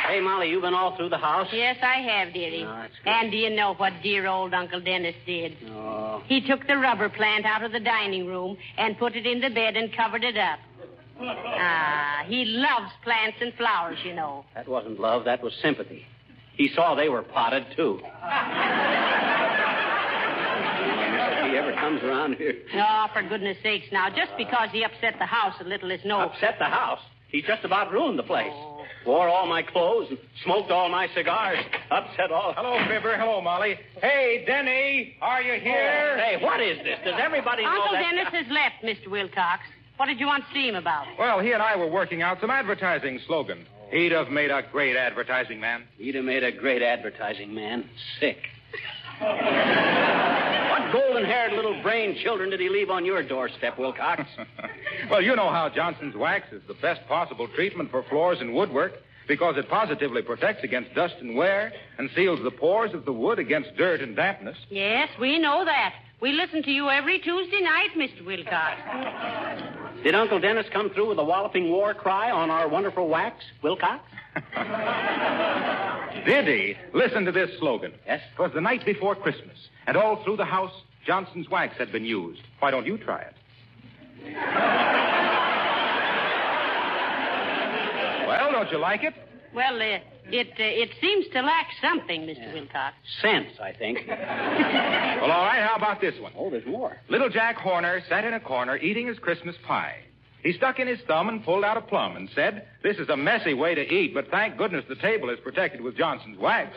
Hey, Molly, you been all through the house? Yes, I have, dearie. Oh, that's good. And do you know what dear old Uncle Dennis did? Oh. He took the rubber plant out of the dining room and put it in the bed and covered it up. He loves plants and flowers, you know. That wasn't love. That was sympathy. He saw they were potted, too. If he ever comes around here. Oh, for goodness sakes now. Just because he upset the house a little is no... Upset the house? He just about ruined the place. Oh. Wore all my clothes and smoked all my cigars. Upset all... Hello, Fibber. Hello, Molly. Hey, Denny, are you here? Hey, what is this? Does everybody know Uncle that... Dennis has left, Mr. Wilcox. What did you want to see him about? Well, he and I were working out some advertising slogan. He'd have made a great advertising man. He'd have made a great advertising man. Sick. What golden-haired little brain children did he leave on your doorstep, Wilcox? Well, you know how Johnson's Wax is the best possible treatment for floors and woodwork because it positively protects against dust and wear and seals the pores of the wood against dirt and dampness. Yes, we know that. We listen to you every Tuesday night, Mr. Wilcox. Did Uncle Dennis come through with a walloping war cry on our wonderful wax, Wilcox? Did he? Listen to this slogan. Yes? It was the night before Christmas, and all through the house, Johnson's Wax had been used. Why don't you try it? Well, don't you like it? Well, it seems to lack something, Mr. Wilcox. Sense, I think. Well, all right, how about this one? Oh, there's more. Little Jack Horner sat in a corner eating his Christmas pie. He stuck in his thumb and pulled out a plum and said, "This is a messy way to eat, but thank goodness the table is protected with Johnson's Wax."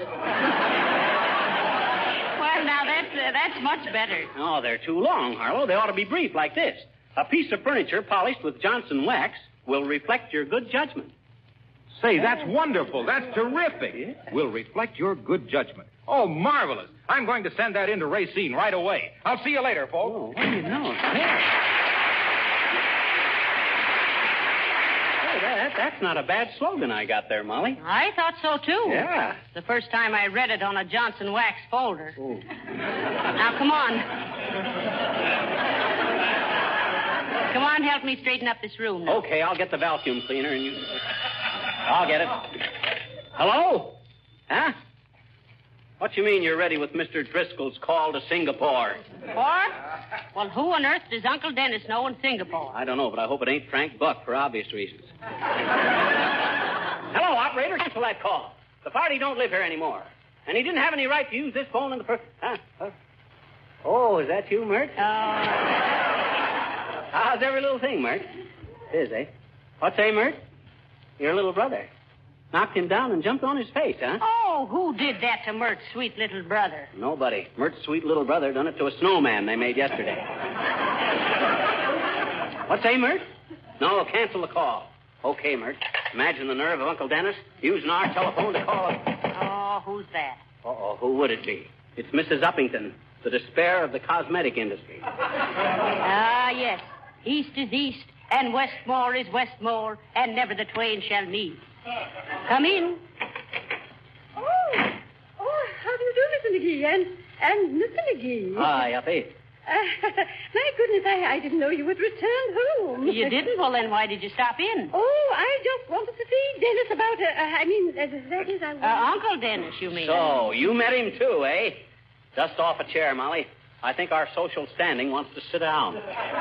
Well, now, that's much better. Oh, they're too long, Harlow. They ought to be brief, like this. A piece of furniture polished with Johnson Wax will reflect your good judgment. Say, that's wonderful. That's terrific. Yeah. Will reflect your good judgment. Oh, marvelous. I'm going to send that in to Racine right away. I'll see you later, folks. Oh, what do you know? Hey, that's not a bad slogan I got there, Molly. I thought so, too. Yeah. The first time I read it on a Johnson Wax folder. Oh. Now, come on. Come on, help me straighten up this room now. Okay, I'll get the vacuum cleaner and you... I'll get it. Hello? Huh? What you mean you're ready with Mr. Driscoll's call to Singapore? What? Well, who on earth does Uncle Dennis know in Singapore? I don't know, but I hope it ain't Frank Buck for obvious reasons. Hello, operator. Cancel that call. The party don't live here anymore. And he didn't have any right to use this phone in the first... Huh? Oh, is that you, Mert? How's every little thing, Mert? It is, eh? What say, Mert? Your little brother. Knocked him down and jumped on his face, huh? Oh, who did that to Mert's sweet little brother? Nobody. Mert's sweet little brother done it to a snowman they made yesterday. What say, Mert? No, cancel the call. Okay, Mert. Imagine the nerve of Uncle Dennis using our telephone to call us. Oh, who's that? Uh-oh, who would it be? It's Mrs. Uppington, the despair of the cosmetic industry. Ah, yes. East is east, and Westmore is Westmore, and never the twain shall meet. Come in. Oh, how do you do, Mr. McGee? And Mr. McGee. Hi, Uppy. My goodness, I didn't know you would return home. You didn't? Well, then why did you stop in? Oh, I just wanted to see Dennis about, that is, I wanted... Uncle Dennis, you mean? So, you met him too, eh? Dust off a chair, Molly. I think our social standing wants to sit down.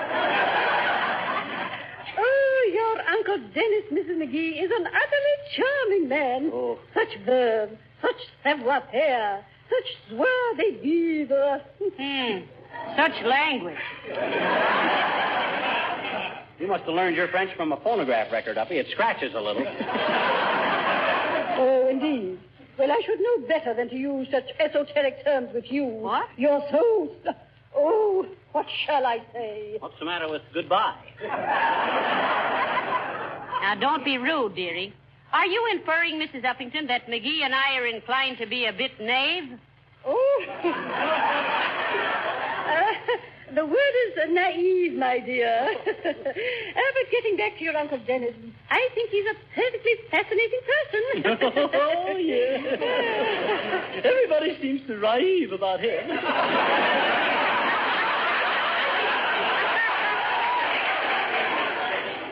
Oh, your Uncle Dennis, Mrs. McGee, is an utterly charming man. Oh. Such verve, such savoir-faire, such joie de vivre. Such language. You must have learned your French from a phonograph record, Uppy. It scratches a little. Oh, indeed. Well, I should know better than to use such esoteric terms with you. What? You're so... Oh, what shall I say? What's the matter with goodbye? Now, don't be rude, dearie. Are you inferring, Mrs. Uppington, that McGee and I are inclined to be a bit knave? Oh. The word is naive, my dear. But getting back to your Uncle Dennis, I think he's a perfectly fascinating person. Oh, yeah. Everybody seems to rave about him.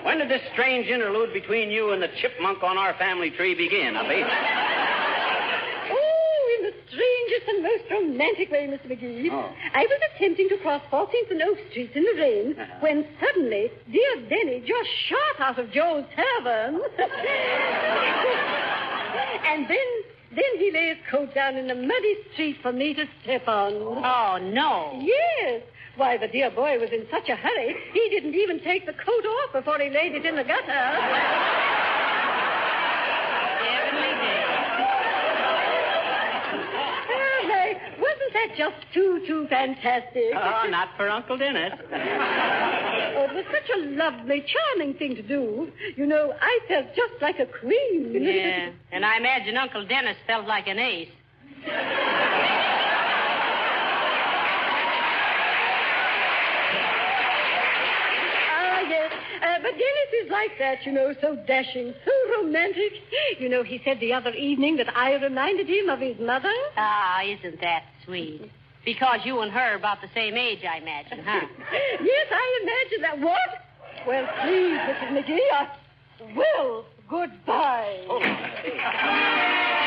When did this strange interlude between you and the chipmunk on our family tree begin, Uppy? Oh, in the strangest and most romantic way, Mr. McGee. Oh. I was attempting to cross 14th and Oak Streets in the rain when suddenly dear Denny just shot out of Joe's tavern. And then he lay his coat down in the muddy street for me to step on. Oh, no. Yes. Why, the dear boy was in such a hurry, he didn't even take the coat off before he laid it in the gutter. Heavenly day. Wasn't that just too fantastic? Oh, not for Uncle Dennis. Oh, it was such a lovely, charming thing to do. You know, I felt just like a queen. Yeah, and I imagine Uncle Dennis felt like an ace. Yes. But Dennis is like that, you know, so dashing, so romantic. You know, he said the other evening that I reminded him of his mother. Ah, isn't that sweet? Because you and her are about the same age, I imagine, huh? Yes, I imagine that. What? Well, please, Mrs. McGee, I will. Goodbye. Hold on.